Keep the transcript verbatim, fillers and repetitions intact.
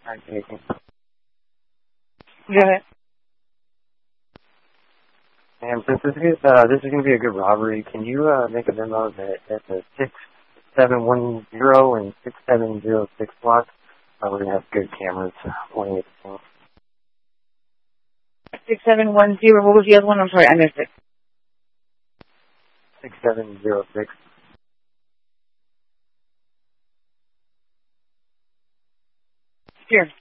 All right, thank you. Go ahead. And since this is, uh, this is going to be a good robbery, can you uh, make a memo that at the six seven one zero and six seven zero six block, uh, we're going to have good cameras pointing at the phone. six seven one zero, what was the other one? I'm sorry, I missed it. six seven zero six. Here.